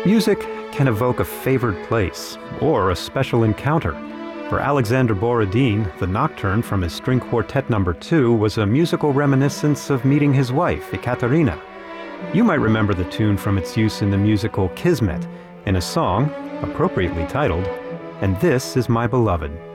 Music can evoke a favored place or a special encounter. For Alexander Borodin, the Nocturne from his String Quartet No. 2 was a musical reminiscence of meeting his wife, Ekaterina. You might remember the tune from its use in the musical Kismet, in a song, appropriately titled, "And This Is My Beloved."